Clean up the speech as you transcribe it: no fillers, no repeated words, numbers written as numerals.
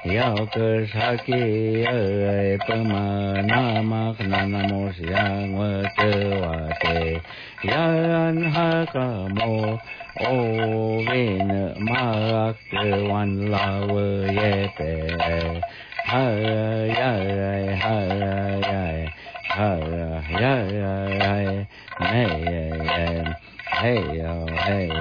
Yau ke saki pemana makna mosyang wate yan hakamo o vin mak wan lawe yepe ha ya ha ya ha ya hey hey